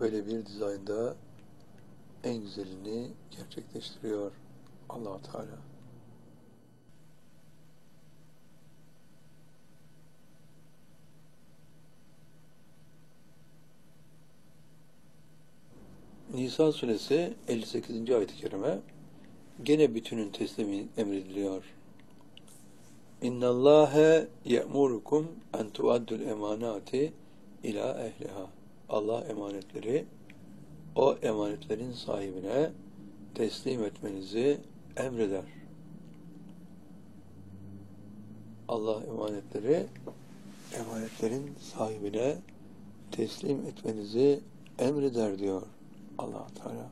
böyle bir dizaynda en güzelini gerçekleştiriyor Allah Teala. Nisa suresi 58. ayet-i kerime gene bütünün teslimi emrediliyor. İnnallâhe ye'murukum en tuaddul emanati ila ehliha. Allah emanetleri o emanetlerin sahibine teslim etmenizi emreder. Allah emanetlerin sahibine teslim etmenizi emreder diyor Allah Teala.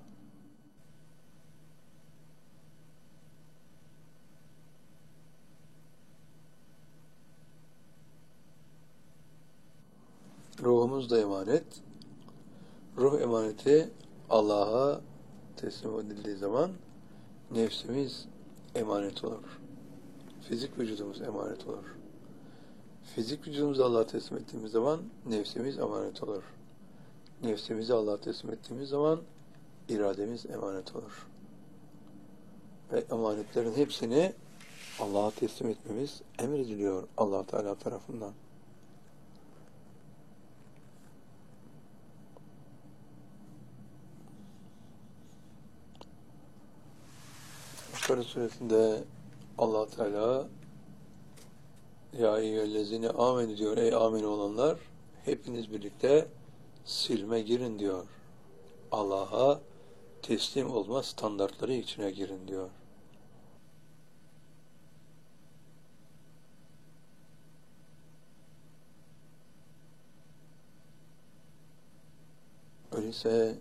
Ruhumuz da emanet. Ruh emaneti Allah'a teslim edildiği zaman nefsimiz emanet olur. Fizik vücudumuz emanet olur. Fizik vücudumuzu Allah'a teslim ettiğimiz zaman nefsimiz emanet olur. Nefsimizi Allah'a teslim ettiğimiz zaman irademiz emanet olur. Ve emanetlerin hepsini Allah'a teslim etmemiz emrediliyor Allah Teala tarafından. Bakara suresinde Allah Teala ya eyyühellezine amenü diyor. Ey amin olanlar hepiniz birlikte silme girin diyor. Allah'a teslim olma standartları içine girin diyor. Öyleyse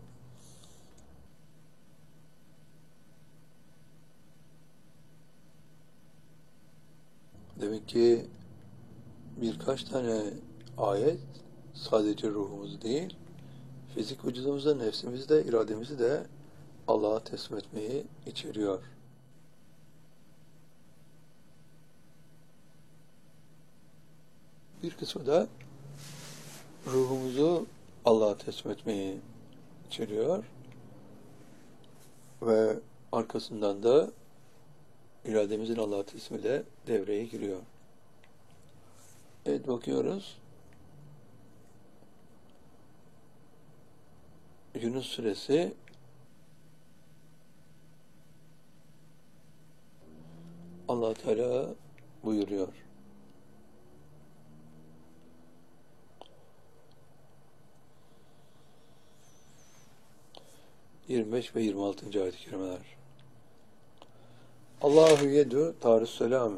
demek ki birkaç tane ayet sadece ruhumuzu değil, fizik vücudumuzda, nefsimizi de, irademizi de Allah'a teslim etmeyi içeriyor. Bir kısmı da ruhumuzu Allah'a teslim etmeyi içeriyor ve arkasından da irademizin Allah'a teslimiyle devreye giriyor. Evet, bakıyoruz. Yunus suresi Allah Teala buyuruyor. ...25 ve 26. ayet-i kerimeler. Allahu yedu tarusselamü.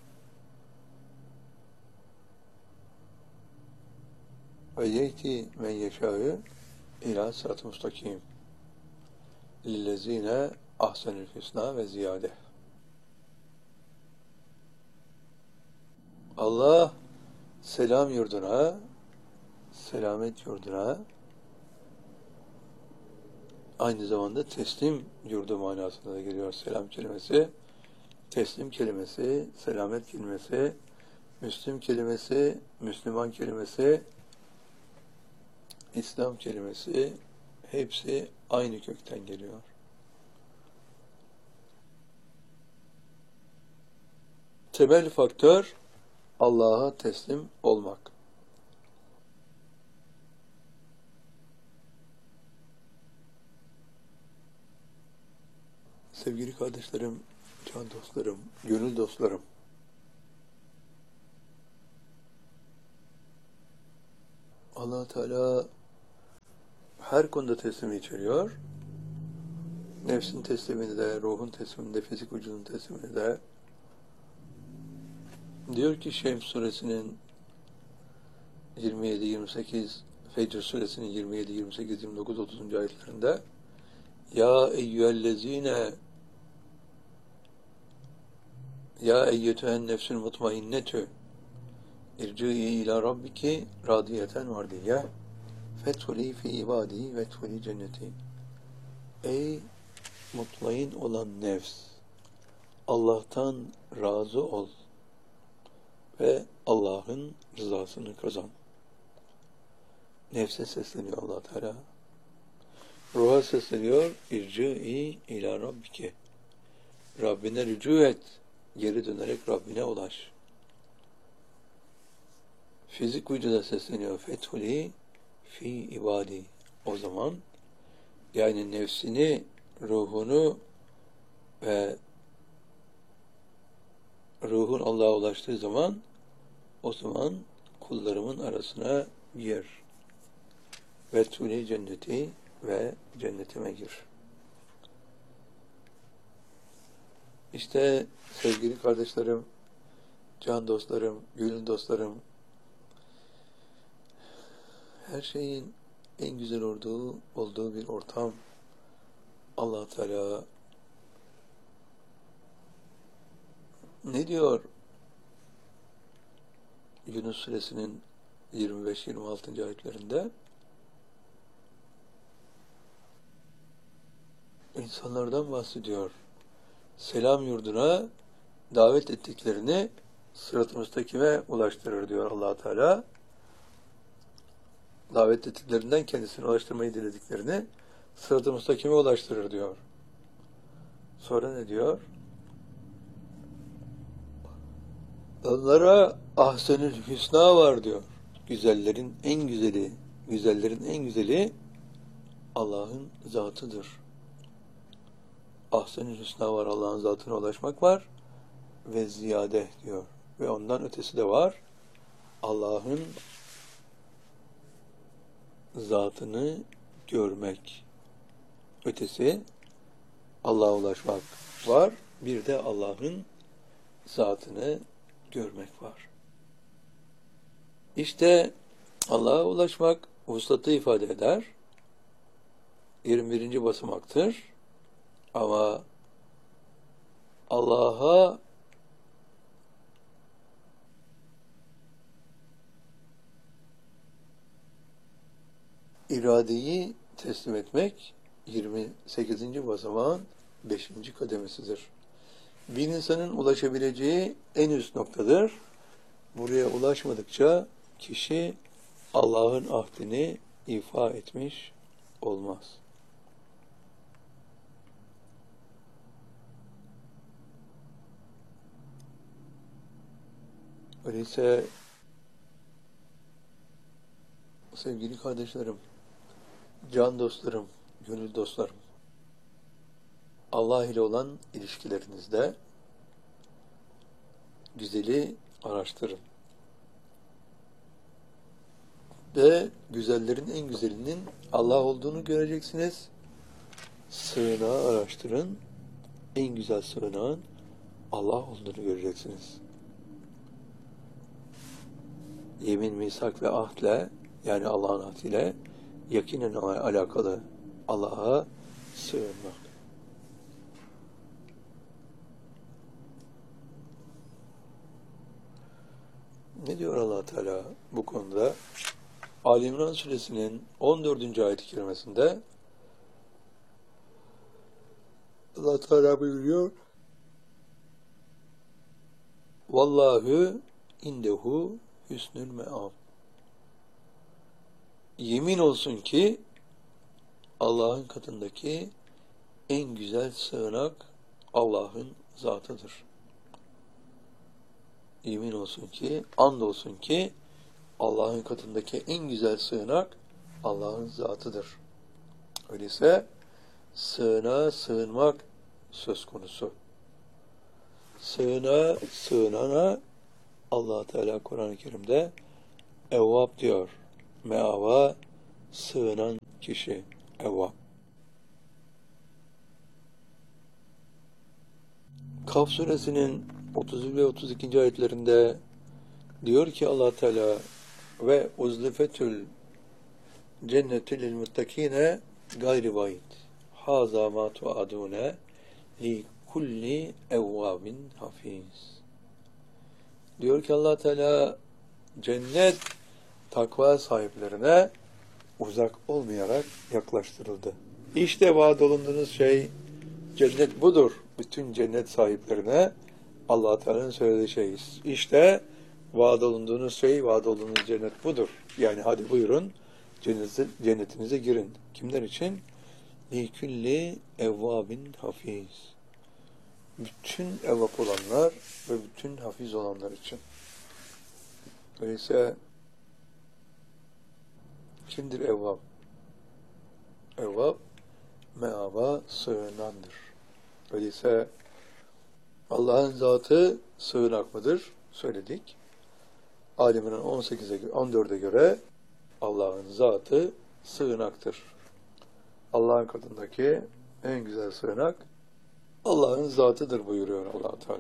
Ve yeyti men yeşâ'ı ilâ sırat-ı mustakîm. Lillezîne ahsenül hüsnâ ve ziyâde. Allah selam yurduna, selamet yurduna, aynı zamanda teslim yurdu manasına da geliyor selam kelimesi. Teslim kelimesi, selamet kelimesi, Müslüm kelimesi, Müslüman kelimesi, İslam kelimesi hepsi aynı kökten geliyor. Temel faktör Allah'a teslim olmak. Sevgili kardeşlerim, can dostlarım, gönül dostlarım. Allah Teala her konuda teslimi içeriyor. Nefsin teslimini de, ruhun teslimini de, fizik vücudun teslimini de. Diyor ki Şems suresinin 27-28, Fecr suresinin 27, 28, 29, 30. ayetlerinde Ya eyyühellezine Ya eyyetühen nefsül mutmainnetü irci'i ila rabbiki radiyeten vardiyye fethuli fi ibadi ve thuli cenneti. Ey mutmain olan nefs, Allah'tan razı ol ve Allah'ın rızasını kazan. Nefse sesleniyor Allah Teala. Ruha sesleniyor. İrci'i ila rabbike. Rabbine rücu et. Geri dönerek Rabbine ulaş. Fizik vücuda sesleniyor. Fethuli fi ibadi. O zaman yani nefsini, ruhunu ve ruhun Allah'a ulaştığı zaman o zaman kullarımın arasına gir. Fethuli cenneti ve cennetime gir. İşte sevgili kardeşlerim, can dostlarım, gönül dostlarım, her şeyin en güzel olduğu bir ortam. Allah Teala ne diyor? Yunus suresinin 25-26. ayetlerinde insanlardan bahsediyor. Selam yurduna davet ettiklerini sırat-ı müstakime ulaştırır diyor Allah Teala. Davet ettiklerinden kendisine ulaştırmayı dilediklerini sırat-ı müstakime ulaştırır diyor. Sonra ne diyor? Onlara ahsenül hüsna var diyor. Güzellerin en güzeli, güzellerin en güzeli Allah'ın zatıdır. Ahsenül hüsna var, Allah'ın zatına ulaşmak var ve ziyade diyor. Ve ondan ötesi de var. Allah'ın zatını görmek. Ötesi Allah'a ulaşmak var. Bir de Allah'ın zatını görmek var. İşte Allah'a ulaşmak vuslatı ifade eder. 21. basamaktır. Ama Allah'a iradeyi teslim etmek 28. basamağın 5. kademesidir. Bir insanın ulaşabileceği en üst noktadır. Buraya ulaşmadıkça kişi Allah'ın ahdini ifa etmiş olmaz. Öyleyse sevgili kardeşlerim, can dostlarım, gönül dostlarım, Allah ile olan ilişkilerinizde güzeli araştırın. Ve güzellerin en güzelinin Allah olduğunu göreceksiniz. Sığınağı araştırın. En güzel sığınağın Allah olduğunu göreceksiniz. Yemin, misak ve ahdle, yani Allah'ın ahdiyle yakinen alakalı Allah'a sığınmak. Ne diyor Allah Teala bu konuda? Ali İmran suresinin 14. ayet-i kerimesinde Allah Teala buyuruyor: Vallahu indehu hüsnül me'ab. Yemin olsun ki Allah'ın katındaki en güzel sığınak Allah'ın zatıdır. Yemin olsun ki, and olsun ki Allah'ın katındaki en güzel sığınak Allah'ın zatıdır. Öyleyse sığınağa sığınmak söz konusu. Sığınana Allah Teala Kur'an-ı Kerim'de Evvab diyor. Meava sığınan kişi Evvab. Kaf suresinin 30 ve 32. ayetlerinde diyor ki Allah Teala ve uzlifetül cennetü lil muttakine gayri bayt. Haza ma tuadune li kulli evvabin hafiz. Diyor ki Allah Teala cennet takva sahiplerine uzak olmayarak yaklaştırıldı. İşte vaad olunduğunuz şey cennet budur. Bütün cennet sahiplerine Allah Teala'nın söylediği şey. İşte vaad olunduğunuz şey, vaad olunduğunuz cennet budur. Yani hadi buyurun cennetinize girin. Kimler için? Likülli evvabin hafiz. Bütün evvap olanlar ve bütün hafiz olanlar için. Öyleyse kimdir evvab? Evvab, meaba sığınandır. Öyleyse Allah'ın zatı sığınak mıdır? Söyledik. Aliminin 14'e göre Allah'ın zatı sığınaktır. Allah'ın katındaki en güzel sığınak Allah'ın zatıdır buyuruyor Allah Teala.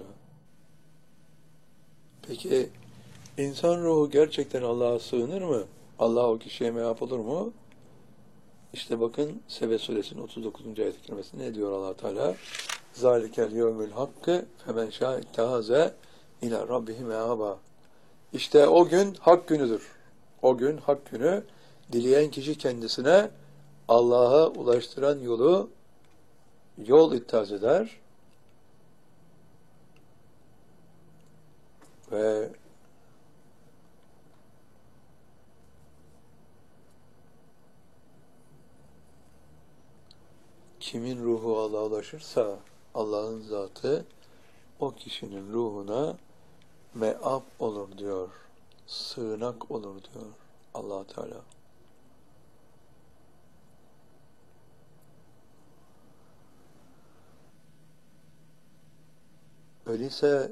Peki insan ruhu gerçekten Allah'a sığınır mı? Allah o kişiye meap olur mu? İşte bakın Sebe suresinin 39. ayet-i kerimesinde ne diyor Allah Teala? Zalikel yevmül hakkı femen şâ ittehaze ila rabbihi meaba. İşte o gün hak günüdür. O gün hak günü, dileyen kişi kendisine Allah'a ulaştıran yol ittihaz eder ve kimin ruhu Allah'a ulaşırsa Allah'ın zatı o kişinin ruhuna meab olur diyor. Sığınak olur diyor Allah Teala. Öyleyse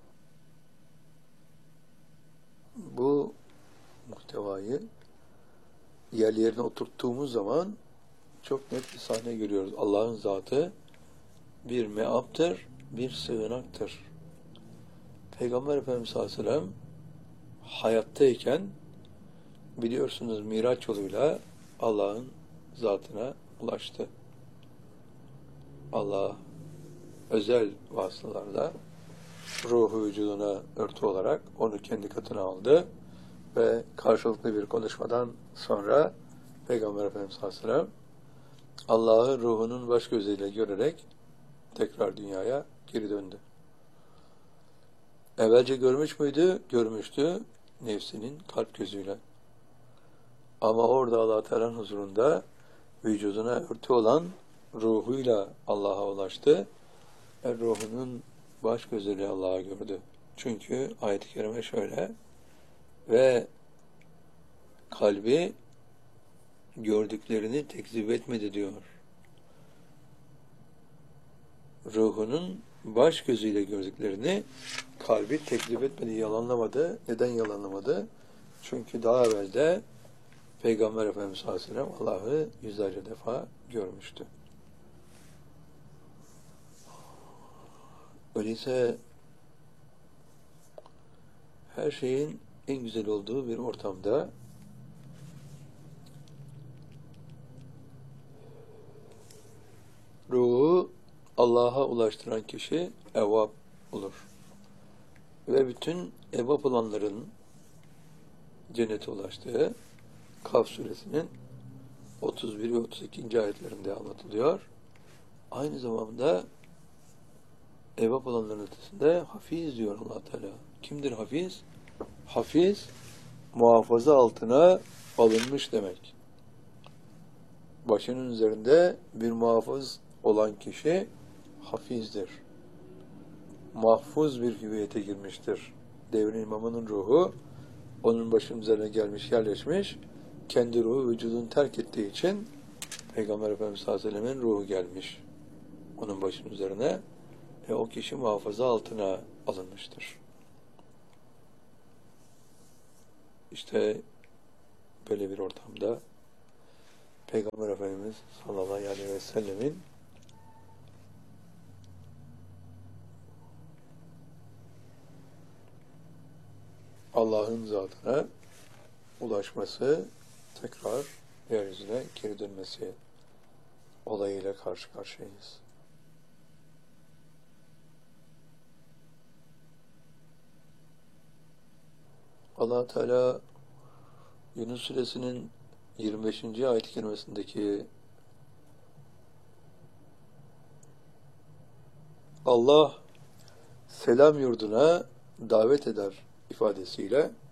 bu muhtevayı yerlerine oturttuğumuz zaman çok net bir sahne görüyoruz. Allah'ın zatı bir meaptır, bir sığınaktır. Peygamber Efendimiz sallallahu aleyhi ve sellem hayattayken biliyorsunuz Miraç yoluyla Allah'ın zatına ulaştı. Allah özel vasıtalarla ruhu vücuduna örtü olarak onu kendi katına aldı ve karşılıklı bir konuşmadan sonra Peygamber Efendimiz sallallahu aleyhi ve sellem Allah'ı ruhunun baş gözüyle görerek tekrar dünyaya geri döndü. Evvelce görmüş müydü? Görmüştü nefsinin kalp gözüyle. Ama orada Allah Teala'nın huzurunda vücuduna örtü olan ruhuyla Allah'a ulaştı ve ruhunun baş gözüyle Allah'ı gördü. Çünkü ayet-i kerime şöyle: ve kalbi gördüklerini tekzip etmedi diyor. Ruhunun baş gözüyle gördüklerini kalbi tekzip etmedi, yalanlamadı. Neden yalanlamadı? Çünkü daha evvelde Peygamber Efendimiz sallallahu aleyhi ve sellem Allah'ı yüzlerce defa görmüştü. Öyleyse her şeyin en güzel olduğu bir ortamda ruhu Allah'a ulaştıran kişi evvab olur. Ve bütün evvab olanların cennete ulaştığı Kaf suresinin 31 ve 32. ayetlerinde anlatılıyor. Aynı zamanda evvab olanların ötesinde hafiz diyor Allah Teala. Kimdir hafiz? Hafiz, muhafaza altına alınmış demek. Başının üzerinde bir muhafız olan kişi hafizdir. Mahfuz bir hüviyete girmiştir. Devrin imamının ruhu onun başının üzerine gelmiş, yerleşmiş. Kendi ruhu vücudunu terk ettiği için Peygamber Efendimiz sallallahu aleyhi ve sellem'in ruhu gelmiş onun başının üzerine ve o kişi muhafaza altına alınmıştır. İşte böyle bir ortamda Peygamber Efendimiz sallallahu aleyhi ve sellemin Allah'ın zatına ulaşması, tekrar yeryüzüne geri dönmesi olayıyla karşı karşıyayız. Allah Teala Yunus suresinin 25. ayet-i kerimesindeki Allah selam yurduna davet eder ifadesiyle